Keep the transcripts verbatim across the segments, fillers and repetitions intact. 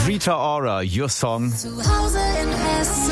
Rita Ora, Your Song. Zu Hause in Hessen.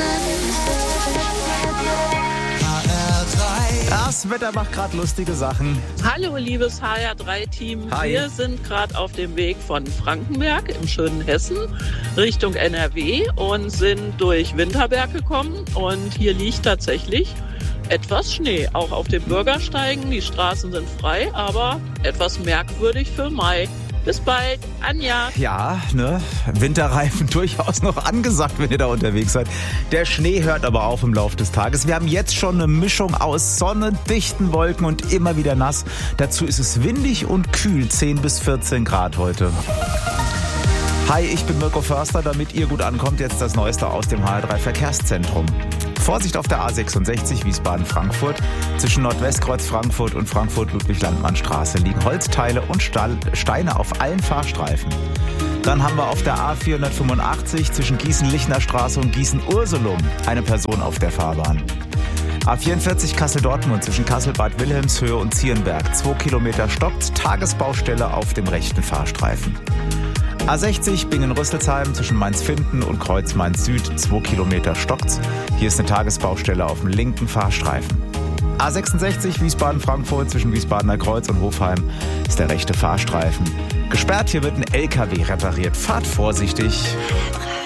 Das Wetter macht gerade lustige Sachen. Hallo, liebes H R drei Team. Hi. Wir sind gerade auf dem Weg von Frankenberg im schönen Hessen Richtung N R W und sind durch Winterberg gekommen. Und hier liegt tatsächlich etwas Schnee, auch auf den Bürgersteigen. Die Straßen sind frei, aber etwas merkwürdig für Mai. Bis bald, Anja. Ja, ne, Winterreifen durchaus noch angesagt, wenn ihr da unterwegs seid. Der Schnee hört aber auf im Laufe des Tages. Wir haben jetzt schon eine Mischung aus Sonne, dichten Wolken und immer wieder nass. Dazu ist es windig und kühl, zehn bis vierzehn Grad heute. Hi, ich bin Mirko Förster, damit ihr gut ankommt, jetzt das Neueste aus dem H R drei Verkehrszentrum. Vorsicht auf der A sechsundsechzig Wiesbaden-Frankfurt. Zwischen Nordwestkreuz Frankfurt und Frankfurt-Ludwig-Landmann-Straße liegen Holzteile und Stall- Steine auf allen Fahrstreifen. Dann haben wir auf der A vierhundertfünfundachtzig zwischen Gießen-Lichner Straße und Gießen-Ursulum eine Person auf der Fahrbahn. A vierundvierzig Kassel-Dortmund zwischen Kassel-Bad Wilhelmshöhe und Zierenberg. Zwei Kilometer stoppt, Tagesbaustelle auf dem rechten Fahrstreifen. A sechzig Bingen-Rüsselsheim zwischen Mainz-Finden und Kreuz-Mainz-Süd, zwei Kilometer stockt's. Hier ist eine Tagesbaustelle auf dem linken Fahrstreifen. A sechsundsechzig Wiesbaden-Frankfurt zwischen Wiesbadener Kreuz und Hofheim ist der rechte Fahrstreifen. Gesperrt, hier wird ein L K W repariert. Fahrt vorsichtig.